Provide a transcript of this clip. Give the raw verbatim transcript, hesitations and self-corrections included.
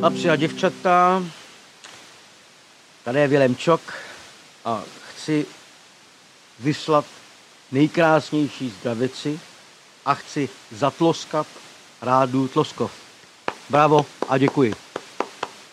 Chlapci a děvčata, tady je Vilém Čok a chci vyslat nejkrásnější zdravici a chci zatloskat Rádu Tloskov. Bravo a děkuji.